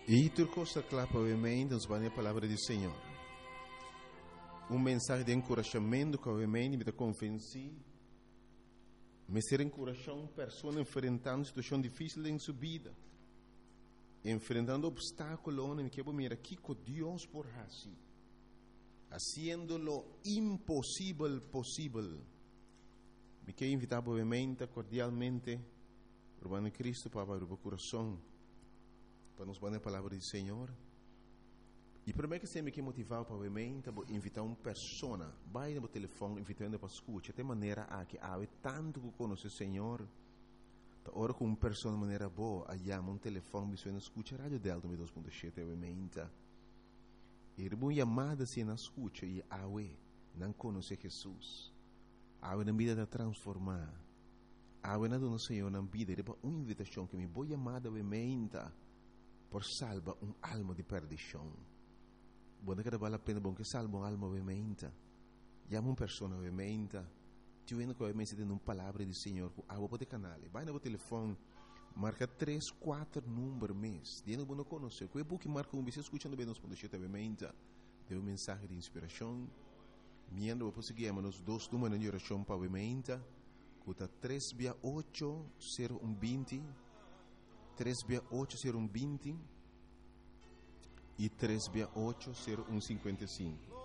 E tu costa clapa ovviamente nos vai a palavra do Senhor. Mensagem de encorajamento que ovviamente me convenci, me ser encorajando pessoas enfrentando situação difícil em sua vida, enfrentando obstáculos, me quero mirar aqui com Deus por assim, haciendo lo impossível possível. Me quero invitar obviamente cordialmente, Urbano Cristo para abrir o coração, para nos dar a palavra do Senhor. E primeiro que você me quer motivar para invitar uma pessoa, vai no telefone, invitando para escutar, de maneira a que há tanto que conhece o Senhor, da hora com uma pessoa de maneira boa, aí há um telefone, você não escuta a Rádio Delta 2.7, obviamente. E uma chamada se não escuta, e há não conhece Jesus, há na vida de transformar, há na do Senhor na vida, e uma invitação que me vou chamada, obviamente, por salvar alma de perdição. Buona che vale la pena che salva un'alma ovviamente. Chiama una persona ovviamente. Ti vedo che ovviamente siete una parola del Signore. A voi canale. Vai nel telefono. Marca 3-4 numeri mes. Di non conosce. Quei buchi marca un bisogno ascoltando bene nos ponte ovviamente. Deu un messaggio di ispirazione. Miando voi possiamo nos dos numeri di orazione ovviamente. Cuta 3-8-0-1-20. 3-8-0-1-20. E 3-8-0-1-55.